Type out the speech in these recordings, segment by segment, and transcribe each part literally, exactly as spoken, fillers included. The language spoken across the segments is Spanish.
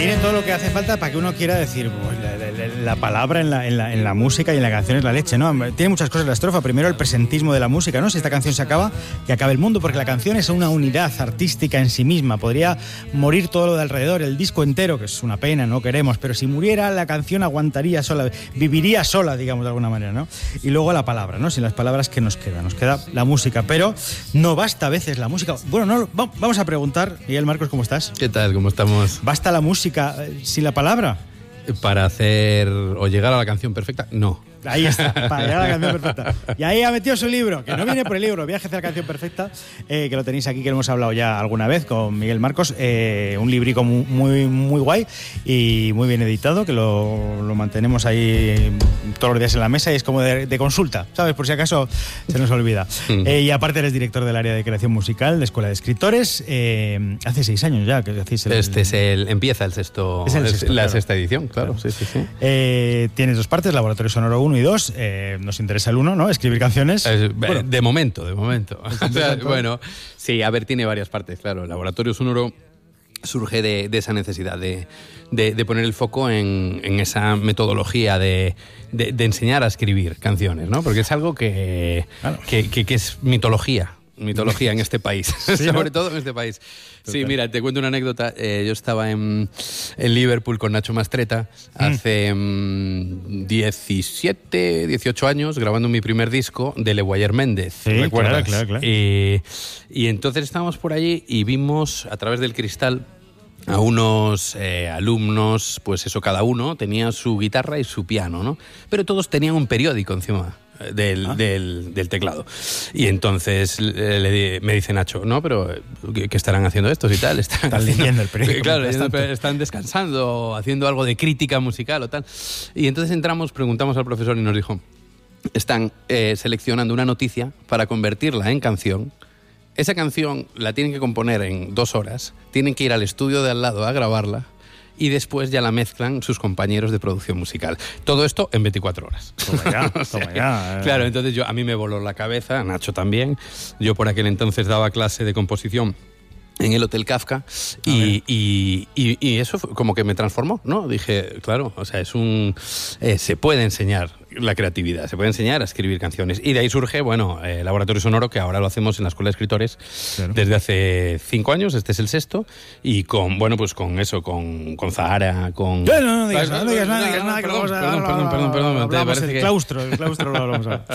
tiene todo lo que hace falta para que uno quiera decir, pues, la, la, la palabra en la, en, la, en la música y en la canción es la leche, ¿no? Tiene muchas cosas la estrofa. Primero, el presentismo de la música, ¿no? Si esta canción se acaba, que acabe el mundo, porque la canción es una unidad artística en sí misma. Podría morir todo lo de alrededor, el disco entero, que es una pena, no queremos, pero si muriera, la canción aguantaría sola, viviría sola, digamos, de alguna manera, ¿no? Y luego la palabra, ¿no? Sin las palabras, ¿qué nos queda? Nos queda la música, pero no basta a veces la música. Bueno, no, vamos a preguntar, Miguel Marcos, ¿cómo estás? ¿Qué tal? ¿Cómo estamos? ¿Basta la música sin la palabra? Para hacer o llegar a la canción perfecta, no. Ahí está, para llegar a la canción perfecta. Y ahí ha metido su libro, que no viene por el libro, Viaje hacia la canción perfecta, eh, que lo tenéis aquí, que lo hemos hablado ya alguna vez con Miguel Marcos. Eh, un librico muy, muy, muy guay y muy bien editado, que lo, lo mantenemos ahí todos los días en la mesa y es como de, de consulta, ¿sabes? Por si acaso se nos olvida. Uh-huh. Eh, y aparte eres director del área de creación musical de Escuela de Escritores. Eh, hace seis años ya que hacéis el... Este es el... Empieza el sexto... Es el sexto, es la claro. sexta edición, claro. claro. Sí, sí, sí. Eh, tienes dos partes, Laboratorio Sonoro uno y dos. Eh, nos interesa el uno, ¿no? Escribir canciones. Eh, bueno. De momento, de momento. O sea, bueno, sí, a ver, tiene varias partes, claro. El Laboratorio Sonoro surge de, de esa necesidad de, de, de poner el foco en, en esa metodología de, de, de enseñar a escribir canciones, ¿no? Porque es algo que, claro. que, que, que es mitología. Mitología en este país, sí, sobre ¿no? todo en este país. Total. Sí, mira, te cuento una anécdota. Eh, yo estaba en, en Liverpool con Nacho Mastretta hace mm. diecisiete, dieciocho años, grabando mi primer disco de Leguayer Méndez. Sí, ¿recuerdas? Claro, claro, claro. Eh, y entonces estábamos por allí y vimos a través del cristal a unos eh, alumnos, pues eso, cada uno tenía su guitarra y su piano, ¿no? Pero todos tenían un periódico encima del, ah. del, del teclado. Y entonces le, le, me dice Nacho, no, pero ¿qué, qué estarán haciendo estos y tal? Están, están haciendo, leyendo el periódico. Claro, están descansando, haciendo algo de crítica musical o tal. Y entonces entramos, preguntamos al profesor y nos dijo, están eh, seleccionando una noticia para convertirla en canción. Esa canción la tienen que componer en dos horas, tienen que ir al estudio de al lado a grabarla y después ya la mezclan sus compañeros de producción musical. Todo esto en veinticuatro horas. Toma ya, toma o sea, ya. Eh. Claro, entonces yo, a mí me voló la cabeza, a Nacho también. Yo por aquel entonces daba clase de composición en el Hotel Kafka y, y, y, y eso fue como que me transformó, ¿no? Dije, claro, o sea, es un... Eh, se puede enseñar la creatividad, se puede enseñar a escribir canciones. Y de ahí surge, bueno, el eh, Laboratorio Sonoro, que ahora lo hacemos en la Escuela de Escritores claro. desde hace cinco años, este es el sexto, y con, bueno, pues con eso, con, con Zahara, con... No, no, no digas nada, no digas nada, no digas nada, que perdón, vamos a... Perdón, perdón, perdón, perdón. Hablamos el que... claustro, el claustro lo hablamos ahora.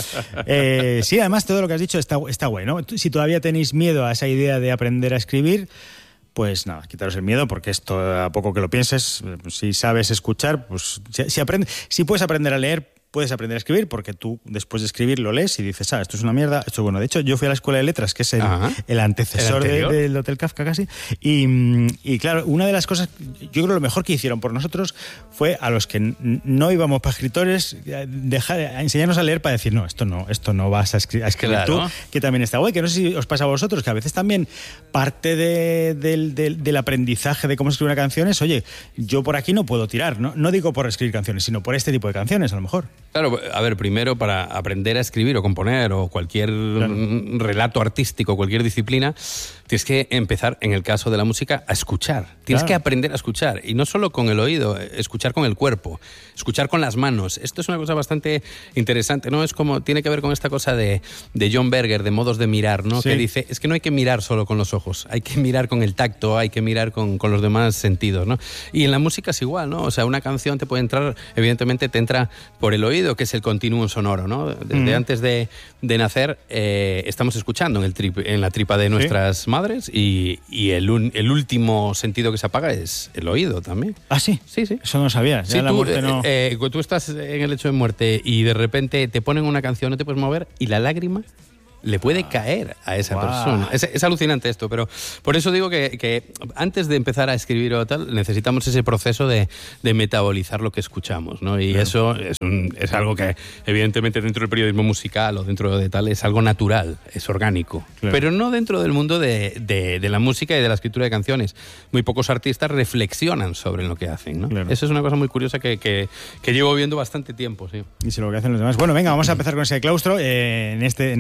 Eh, sí, además todo lo que has dicho está, está bueno. Si todavía tenéis miedo a esa idea de aprender a escribir, pues nada, quitaros el miedo, porque esto, a poco que lo pienses, si sabes escuchar, pues si, si, aprende, si puedes aprender a leer, puedes aprender a escribir, porque tú después de escribir lo lees y dices, ah, esto es una mierda, esto es bueno. De hecho, yo fui a la Escuela de Letras, que es el, el antecesor el de, del Hotel Kafka casi, y, y claro, una de las cosas, yo creo lo mejor que hicieron por nosotros fue a los que no íbamos para escritores, dejar, a enseñarnos a leer para decir, no, esto no, esto no vas a, escri- a escribir claro. tú, que también está guay, que no sé si os pasa a vosotros, que a veces también parte de, de, de, del aprendizaje de cómo escribir una canción es, oye, yo por aquí no puedo tirar, ¿no? No digo por escribir canciones, sino por este tipo de canciones, a lo mejor. Claro, a ver, primero para aprender a escribir o componer o cualquier claro. relato artístico, cualquier disciplina, tienes que empezar, en el caso de la música, a escuchar. Tienes claro. que aprender a escuchar. Y no solo con el oído, escuchar con el cuerpo, escuchar con las manos. Esto es una cosa bastante interesante, ¿no? Es como, tiene que ver con esta cosa de, de John Berger, de modos de mirar, ¿no? Sí. Que dice, es que no hay que mirar solo con los ojos, hay que mirar con el tacto, hay que mirar con, con los demás sentidos, ¿no? Y en la música es igual, ¿no? O sea, una canción te puede entrar, evidentemente te entra por el oído, que es el continuum sonoro, ¿no? Desde mm. antes de, de nacer eh, estamos escuchando en, el trip, en la tripa de nuestras ¿Sí? madres y, y el, un, el último sentido que se apaga es el oído también. ¿Ah, sí? Sí, sí. Eso no sabía. Ya sí, la tú, muerte no... eh, eh, tú estás en el lecho de muerte y de repente te ponen una canción, no te puedes mover y la lágrima le puede wow. caer a esa wow. persona. Es, es alucinante esto, pero por eso digo que, que antes de empezar a escribir o tal, necesitamos ese proceso de, de metabolizar lo que escuchamos, ¿no? Y claro. eso es, un, es algo que, evidentemente, dentro del periodismo musical o dentro de tal, es algo natural, es orgánico. Claro. Pero no dentro del mundo de, de, de la música y de la escritura de canciones. Muy pocos artistas reflexionan sobre lo que hacen, ¿no? Claro. Eso es una cosa muy curiosa que, que, que llevo viendo bastante tiempo, sí. Y si lo que hacen los demás. Bueno, venga, vamos a empezar con ese claustro. Eh, en este... En este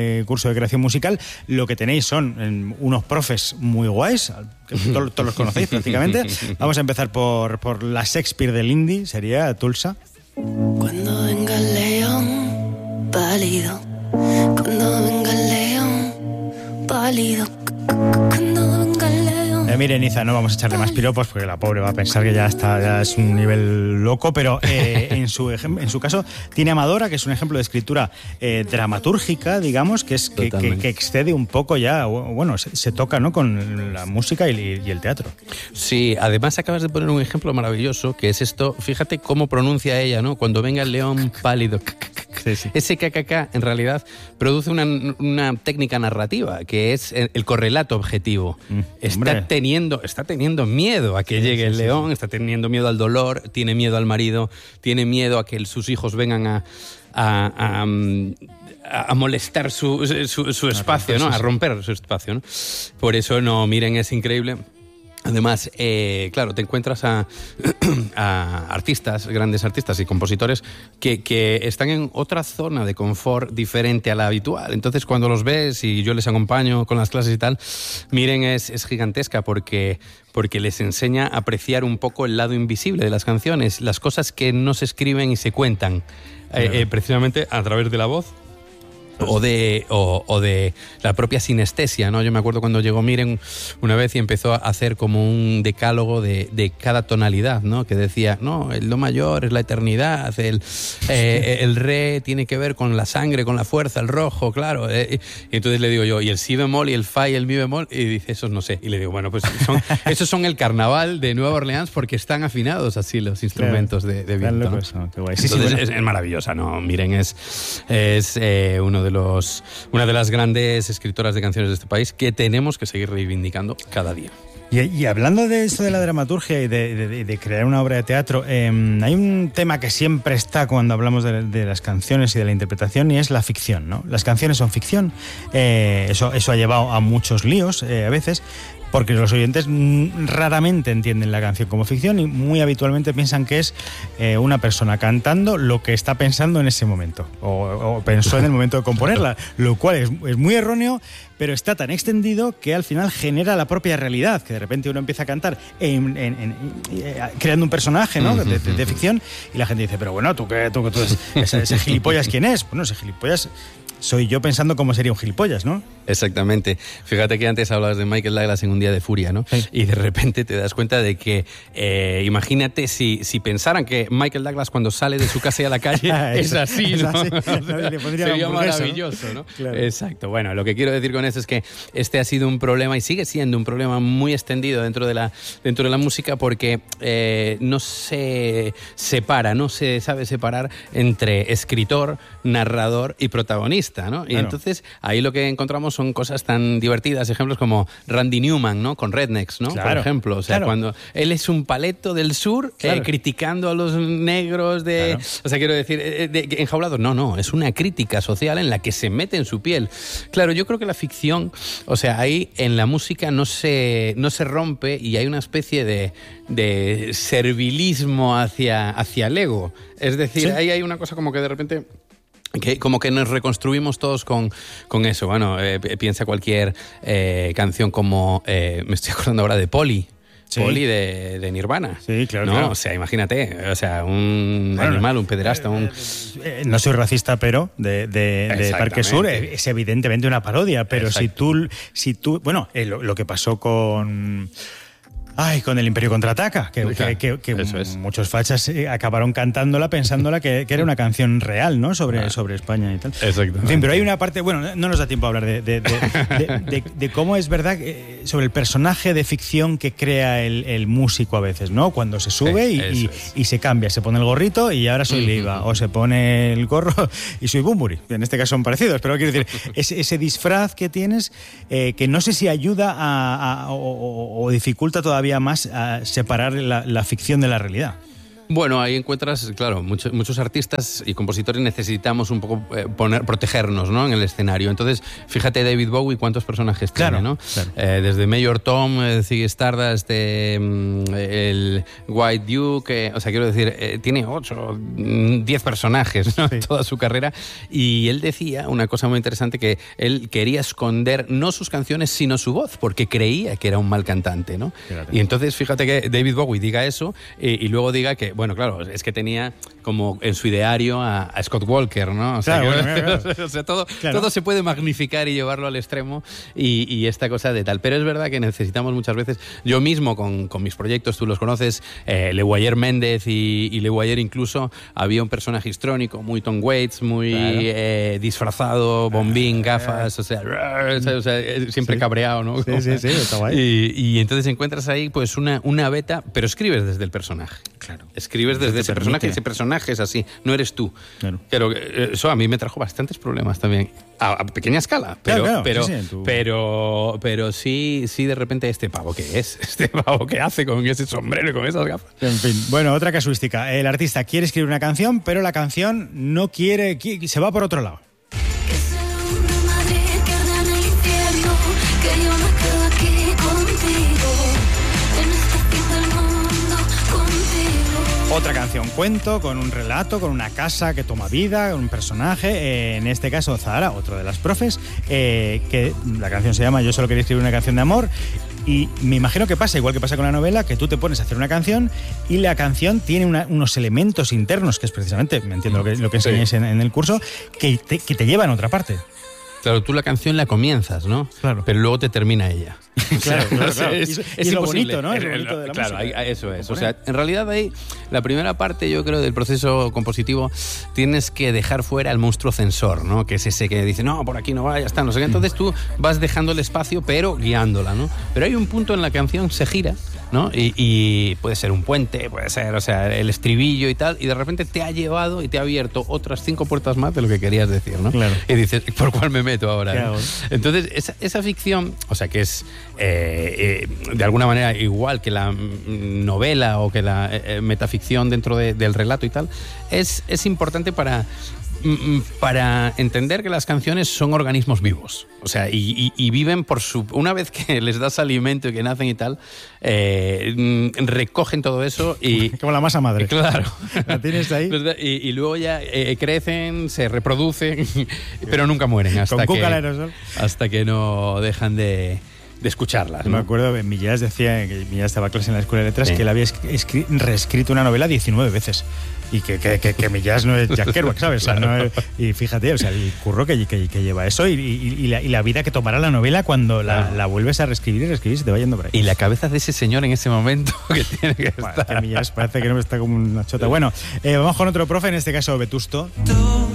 eh, curso de creación musical. Lo que tenéis son eh, unos profes muy guays, que todos, todos los conocéis prácticamente. Vamos a empezar por, por la Shakespeare del indie, sería Tulsa. Cuando venga el león pálido, cuando venga el león pálido, cuando venga el león. Eh, mire, Niza, no vamos a echarle más piropos porque la pobre va a pensar que ya está, ya es un nivel loco, pero eh, en, su ejem- en su caso tiene Amadora, que es un ejemplo de escritura eh, dramatúrgica, digamos, que es que, que, que excede un poco ya, bueno, se, se toca, ¿no?, con la música y, y el teatro. Sí, además acabas de poner un ejemplo maravilloso, que es esto, fíjate cómo pronuncia ella, ¿no? Cuando venga el león pálido. Sí, sí. Ese kkk en realidad produce una, una técnica narrativa, que es el, el correlato objetivo. Mm, está teniendo, está teniendo miedo a que sí, llegue sí, el león, sí, sí. Está teniendo miedo al dolor, tiene miedo al marido, tiene miedo a que sus hijos vengan a, a, a, a molestar su, su, su espacio, a romper, ¿no? Sí, a romper su espacio, ¿no? Por eso, no, miren, es increíble. Además, eh, claro, te encuentras a, a artistas, grandes artistas y compositores que, que están en otra zona de confort diferente a la habitual. Entonces, cuando los ves y yo les acompaño con las clases y tal, miren, es, es gigantesca porque, porque les enseña a apreciar un poco el lado invisible de las canciones, las cosas que no se escriben y se cuentan, eh, eh, precisamente a través de la voz. O de, o, o de la propia sinestesia, ¿no? Yo me acuerdo cuando llegó Miren una vez y empezó a hacer como un decálogo de, de cada tonalidad, ¿no? Que decía, no, el do mayor es la eternidad, el, eh, el re tiene que ver con la sangre, con la fuerza, el rojo, claro. Eh, y entonces le digo yo, ¿y el si bemol y el fa y el mi bemol? Y dice, esos no sé. Y le digo, bueno, pues son, esos son el carnaval de Nueva Orleans porque están afinados así los instrumentos claro, de, de viento, ¿no? Eso, qué guay. Sí, entonces sí, bueno. es, es maravillosa, ¿no? Miren, es, es eh, uno de De los, una de las grandes escritoras de canciones de este país que tenemos que seguir reivindicando cada día. Y, y hablando de esto de la dramaturgia y de, de, de crear una obra de teatro, eh, hay un tema que siempre está cuando hablamos de, de las canciones y de la interpretación, y es la ficción, ¿no? Las canciones son ficción, eh, eso, eso ha llevado a muchos líos eh, a veces, porque los oyentes raramente entienden la canción como ficción y muy habitualmente piensan que es eh, una persona cantando lo que está pensando en ese momento o, o pensó en el momento de componerla, lo cual es, es muy erróneo, pero está tan extendido que al final genera la propia realidad, que de repente uno empieza a cantar en, en, en, en, creando un personaje, ¿no? de, de, de ficción, y la gente dice, pero bueno, ¿tú qué? Tú, tú, tú, ese, ese gilipollas quién es? Bueno, ese gilipollas soy yo pensando cómo sería un gilipollas, ¿no? Exactamente. Fíjate que antes hablabas de Michael Douglas en Un día de furia, ¿no? Sí. Y de repente te das cuenta de que, eh, imagínate si, si pensaran que Michael Douglas cuando sale de su casa y a la calle es así, ¿no? Es así. No, le sería maravilloso, ¿no? Claro. Exacto. Bueno, lo que quiero decir con eso es que este ha sido un problema y sigue siendo un problema muy extendido dentro de la, dentro de la música porque eh, no se separa, no se sabe separar entre escritor, narrador y protagonista, ¿no? Y claro. Entonces ahí lo que encontramos son cosas tan divertidas, ejemplos como Randy Newman, ¿no? Con Rednecks, ¿no? Claro. Por ejemplo, o sea, claro. Cuando él es un paleto del sur, claro. eh, criticando a los negros de, claro. o sea, quiero decir, de, de, de, enjaulados, no, no, es una crítica social en la que se mete en su piel. Claro, yo creo que la ficción, o sea, ahí en la música no se, no se rompe y hay una especie de, de servilismo hacia, hacia el ego. Es decir, ¿sí? Ahí hay una cosa como que de repente... Que como que nos reconstruimos todos con, con eso. Bueno, eh, piensa cualquier eh, canción como... Eh, me estoy acordando ahora de Polly. Sí. Polly de, de Nirvana. Sí, claro, ¿no? claro. O sea, imagínate, o sea, un bueno, animal, un pederasta, un... Eh, no soy racista, pero de, de, de Parque Sur es evidentemente una parodia, pero si tú, si tú... Bueno, eh, lo, lo que pasó con... Ay, con el Imperio Contraataca, que, que, que, que es. muchos fachas acabaron cantándola pensándola que, que era una canción real, ¿no? Sobre, ah. sobre España y tal. Exacto. En fin, pero hay una parte, bueno, no nos da tiempo a hablar de, de, de, de, de, de cómo es verdad, eh, sobre el personaje de ficción que crea el, el músico a veces, ¿no? Cuando se sube sí, y, y, y se cambia, se pone el gorrito y ahora soy Leiva, o se pone el gorro y soy Bunbury. En este caso son parecidos, pero quiero decir, ese, ese disfraz que tienes, eh, que no sé si ayuda a, a, o, o dificulta todavía más a separar la, la ficción de la realidad. Bueno, ahí encuentras, claro, muchos, muchos artistas y compositores necesitamos un poco eh, poner, protegernos, ¿no?, en el escenario. Entonces, fíjate David Bowie cuántos personajes claro, tiene, ¿no? Claro. Eh, desde Mayor Tom, eh, Ziggy Stardust, eh, el White Duke, eh, o sea, quiero decir, eh, tiene ocho, diez personajes, ¿no?, sí, toda su carrera. Y él decía una cosa muy interesante, que él quería esconder no sus canciones, sino su voz, porque creía que era un mal cantante, ¿no? Fíjate. Y entonces, fíjate que David Bowie diga eso eh, y luego diga que, bueno, claro, es que tenía como en su ideario a, a Scott Walker, ¿no? O sea, claro, que, bueno, claro. o sea todo, claro. todo se puede magnificar y llevarlo al extremo y, y esta cosa de tal. Pero es verdad que necesitamos muchas veces, yo mismo con, con mis proyectos, tú los conoces, eh, Le Guayer Méndez y, y Le Guayer incluso, había un personaje histrónico, muy Tom Waits, muy claro. eh, disfrazado, bombín, gafas, o sea, o sea siempre sí. cabreado, ¿no? Sí, sí, sí, está guay. Y, y entonces encuentras ahí pues una, una beta, pero escribes desde el personaje. Claro. Escribes desde ese personaje, ese personaje es así, no eres tú. Claro. Pero eso a mí me trajo bastantes problemas también, a, a pequeña escala, pero, claro, claro. Pero, sí, sí, tu... pero, pero sí, sí de repente este pavo ¿qué es? Este pavo ¿qué hace con ese sombrero y con esas gafas? En fin, bueno, otra casuística. El artista quiere escribir una canción, pero la canción no quiere, se va por otro lado. Otra canción, cuento, con un relato, con una casa que toma vida, con un personaje, eh, en este caso Zahara, otro de las profes, eh, que la canción se llama Yo solo quería escribir una canción de amor, y me imagino que pasa, igual que pasa con la novela, que tú te pones a hacer una canción y la canción tiene una, unos elementos internos, que es precisamente, me entiendo lo que, lo que enseñáis sí. en, en el curso, que te, que te llevan a otra parte. Claro, tú la canción la comienzas, ¿no? Claro. Pero luego te termina ella. Claro, claro, claro. Es, y, es y lo imposible. bonito, ¿no? Es lo bonito de la claro, música. Hay, eso es. O sea, en realidad ahí, la primera parte, yo creo, del proceso compositivo, tienes que dejar fuera al monstruo censor, ¿no? Que es ese que dice, no, por aquí no va, ya está, no sé qué. Entonces tú vas dejando el espacio, pero guiándola, ¿no? Pero hay un punto en la canción se gira, ¿no? Y, y puede ser un puente, puede ser, o sea, el estribillo y tal, y de repente te ha llevado y te ha abierto otras cinco puertas más de lo que querías decir, ¿no? Claro. Y dices, ¿por cuál me meto ahora? ¿No? Claro. Entonces, esa, esa ficción, o sea, que es eh, eh, de alguna manera igual que la novela o que la eh, metaficción dentro de, del relato y tal, es, es importante para... para entender que las canciones son organismos vivos, o sea, y, y, y viven por su... Una vez que les das alimento y que nacen y tal, eh, recogen todo eso y... Como la masa madre. Claro. La tienes ahí. Y, y luego ya eh, crecen, se reproducen, pero nunca mueren hasta Con que, aerosol. hasta que no dejan de... de escucharlas, ¿no? Me acuerdo, Millás decía, que Millás estaba clase en la Escuela de Letras, sí. que él había escri- reescrito una novela diecinueve veces. Y que, que, que, que Millás no es Jack Kerouac, ¿sabes? Claro. O sea, no es, y fíjate, o sea, el curro que, que, que lleva eso y, y, y, la, y la vida que tomará la novela cuando la, la vuelves a reescribir y reescribir, se te va yendo por ahí. Y la cabeza de ese señor en ese momento que tiene que bueno, estar. Que Millás parece que no está como una chota. Bueno, eh, vamos con otro profe, en este caso Vetusto. Tú